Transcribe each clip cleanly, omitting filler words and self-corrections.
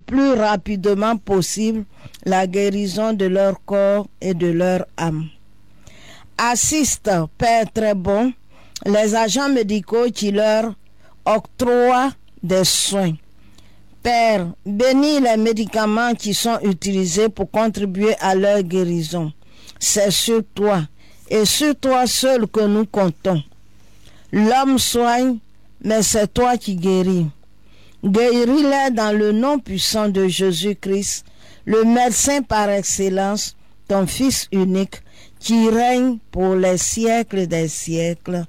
plus rapidement possible la guérison de leur corps et de leur âme. Assiste, Père très bon, les agents médicaux qui leur octroient des soins. Père, bénis les médicaments qui sont utilisés pour contribuer à leur guérison. C'est sur toi et sur toi seul que nous comptons. L'homme soigne, mais c'est toi qui guéris. Guéris-les dans le nom puissant de Jésus-Christ, le médecin par excellence, ton Fils unique, qui règne pour les siècles des siècles.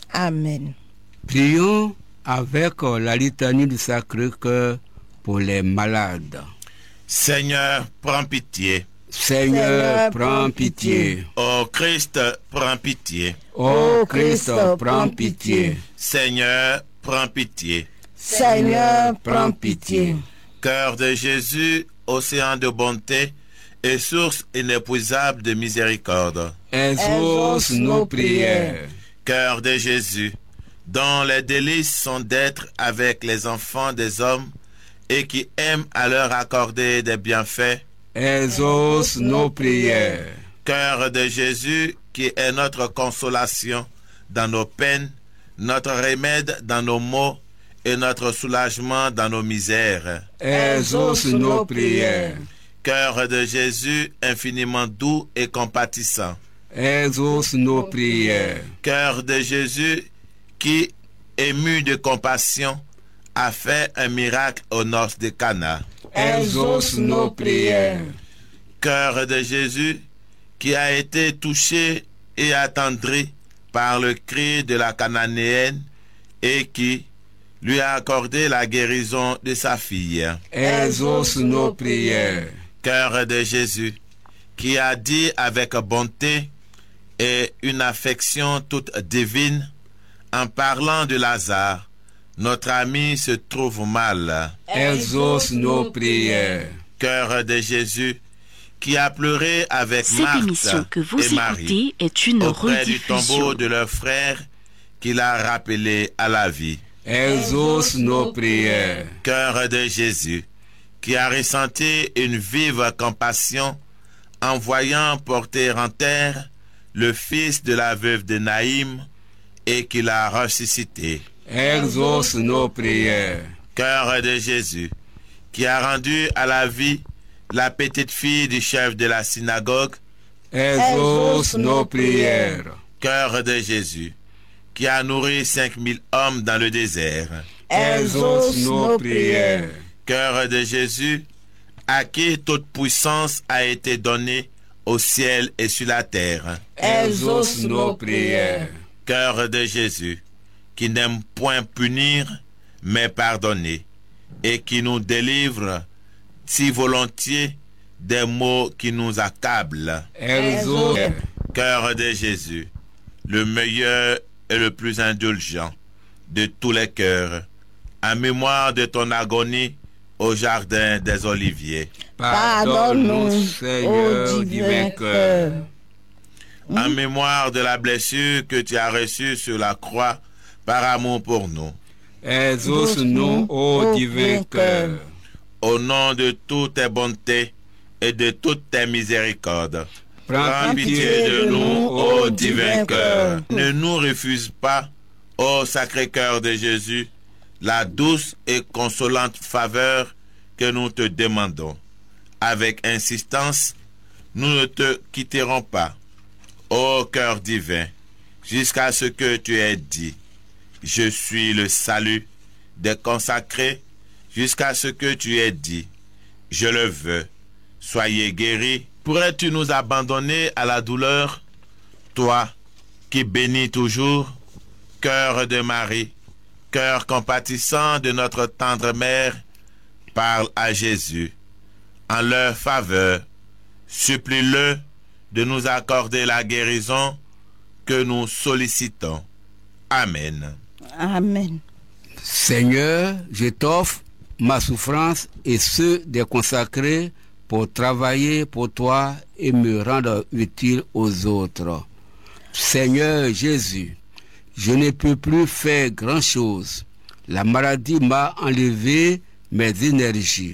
Amen. Prions avec la litanie du Sacré-Cœur pour les malades. Seigneur, prends pitié. Seigneur, prends pitié. Ô Christ, prends pitié. Ô Christ, prends pitié. Seigneur, prends pitié. Seigneur, prends pitié. Cœur de Jésus, océan de bonté et source inépuisable de miséricorde, Exauce nos prières. Cœur de Jésus, dont les délices sont d'être avec les enfants des hommes et qui aiment à leur accorder des bienfaits, Exauce nos prières. Cœur de Jésus, qui est notre consolation dans nos peines, notre remède dans nos maux et notre soulagement dans nos misères. Exauce nos prières. Cœur de Jésus, infiniment doux et compatissant. Exauce nos prières. Cœur de Jésus, qui, ému de compassion, a fait un miracle aux noces de Cana. Exauce nos prières. Cœur de Jésus, qui a été touché et attendri par le cri de la Cananéenne et qui lui a accordé la guérison de sa fille. Exauce nos prières. Cœur de Jésus, qui a dit avec bonté et une affection toute divine, en parlant de Lazare, notre ami se trouve mal. Exauce nos prières. Cœur de Jésus, qui a pleuré avec Cette Marthe émission que vous et Marie écoutez est une auprès du rediffusion. tombeau de leur frère qui l'a rappelé à la vie. Exauce nos prières. Cœur de Jésus, qui a ressenti une vive compassion en voyant porter en terre le fils de la veuve de Naïm et qui l'a ressuscité. Exauce nos prières. Cœur de Jésus, qui a rendu à la vie la petite fille du chef de la synagogue. Exauce nos prières. Cœur de Jésus, qui a nourri 5000 hommes dans le désert. Exauce nos prières. Cœur de Jésus, à qui toute puissance a été donnée au ciel et sur la terre. Exauce nos prières. Cœur de Jésus, qui n'aime point punir, mais pardonner, et qui nous délivre si volontiers des maux qui nous accablent. Exauce. Cœur de Jésus, le meilleur et le plus indulgent de tous les cœurs, en mémoire de ton agonie au jardin des Oliviers. Pardonne-nous, Seigneur, ô divin cœur. En mémoire de la blessure que tu as reçue sur la croix par amour pour nous. Exauce-nous, ô divin cœur. Au nom de toutes tes bontés et de toutes tes miséricordes, prends pitié de nous, ô divin cœur. Ne nous refuse pas, ô Sacré-Cœur de Jésus, la douce et consolante faveur que nous te demandons. Avec insistance, nous ne te quitterons pas, ô cœur divin, jusqu'à ce que tu aies dit: je suis le salut des consacrés, jusqu'à ce que tu aies dit: je le veux, soyez guéris. Pourrais-tu nous abandonner à la douleur, toi qui bénis toujours, cœur de Marie, cœur compatissant de notre tendre mère? Parle à Jésus en leur faveur, supplie-le de nous accorder la guérison que nous sollicitons. Amen. Amen. Seigneur, je t'offre ma souffrance et ceux des consacrés pour travailler pour toi et me rendre utile aux autres. Seigneur Jésus, je ne peux plus faire grand-chose. La maladie m'a enlevé mes énergies.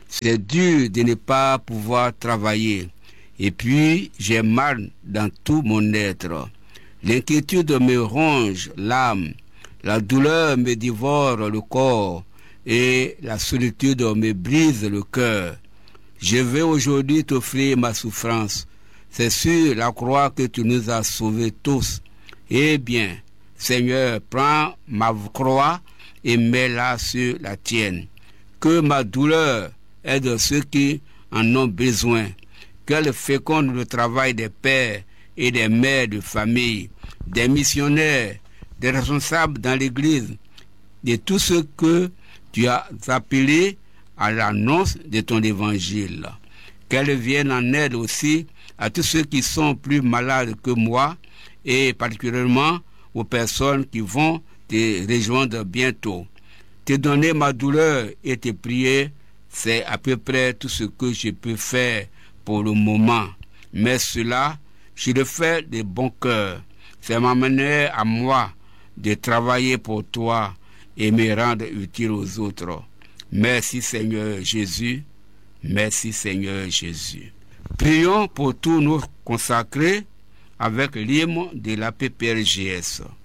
C'est dur de ne pas pouvoir travailler. Et puis, j'ai mal dans tout mon être. L'inquiétude me ronge l'âme. La douleur me dévore le corps. Et la solitude me brise le cœur. Je vais aujourd'hui t'offrir ma souffrance. C'est sur la croix que tu nous as sauvés tous. Eh bien, Seigneur, prends ma croix et mets-la sur la tienne. Que ma douleur aide ceux qui en ont besoin. Qu'elle féconde le travail des pères et des mères de famille, des missionnaires, des responsables dans l'Église, de tous ceux que tu as appelés à l'annonce de ton évangile. Qu'elle vienne en aide aussi à tous ceux qui sont plus malades que moi et particulièrement aux personnes qui vont te rejoindre bientôt. Te donner ma douleur et te prier, c'est à peu près tout ce que je peux faire pour le moment. Mais cela, je le fais de bon cœur. C'est ma manière à moi de travailler pour toi et me rendre utile aux autres. Merci Seigneur Jésus. Merci Seigneur Jésus. Prions pour tous nos consacrés avec l'hymne de la PPRGS.